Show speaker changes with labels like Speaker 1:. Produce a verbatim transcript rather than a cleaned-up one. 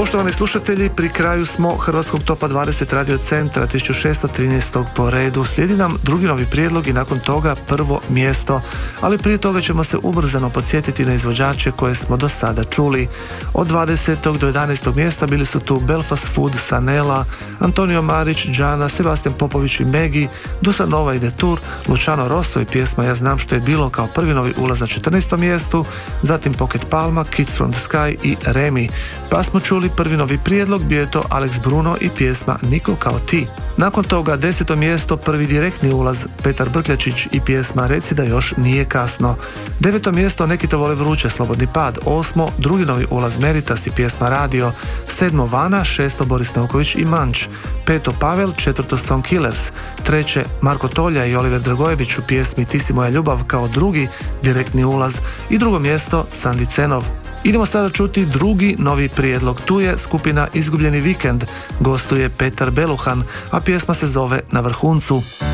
Speaker 1: Poštovani slušatelji, pri kraju smo Hrvatskog topa dvadeset radio centra tisuću šesto trinaestog po redu. Slijedi nam drugi novi prijedlog i nakon toga prvo mjesto, ali prije toga ćemo se ubrzano podsjetiti na izvođače koje smo do sada čuli. Od dvadesetog do jedanaestog mjesta bili su tu Belfast Food, Sanela, Antonio Marić, Džana, Sebastian Popović i Megi, Dusa Nova i Detour, Luciano Rosso i pjesma Ja znam što je bilo kao prvi novi ulaz na četrnaestom mjestu, zatim Pocket Palma, Kids from the Sky i Remi. Pa smo čuli prvi novi prijedlog, bio je to Alex Bruno i pjesma Niko kao ti. Nakon toga deseto mjesto, prvi direktni ulaz, Petar Brkljačić i pjesma Reci da još nije kasno. Deveto mjesto, Neki to vole vruće, Slobodni pad. Osmo, drugi novi ulaz, Meritas i pjesma Radio. Sedmo, Vana. Šesto, Boris Nauković i Manč. Peto, Pavel. Četvrto, Song Killers. Treće, Marko Tolja i Oliver Dragojević u pjesmi Ti si moja ljubav kao drugi direktni ulaz. I drugo mjesto, Sandi Cenov. Idemo sada čuti drugi novi prijedlog. Tu je skupina Izgubljeni vikend, gostuje Petar Beluhan, a pjesma se zove Na vrhuncu.